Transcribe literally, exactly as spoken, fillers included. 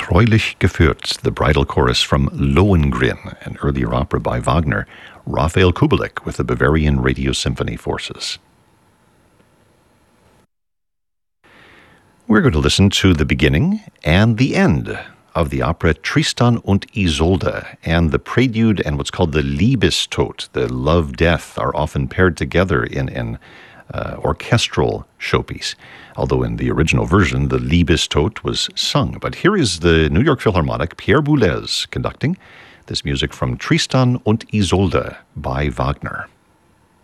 treulich geführt, the bridal chorus from Lohengrin, an earlier opera by Wagner, Raphael Kubelik with the Bavarian Radio Symphony Forces. We're going to listen to the beginning and the end of the opera Tristan und Isolde, and the prelude and what's called the Liebestod, the love-death, are often paired together in an uh, orchestral showpiece, although in the original version the Liebestod was sung. But here is the New York Philharmonic, Pierre Boulez, conducting this music from Tristan und Isolde by Wagner.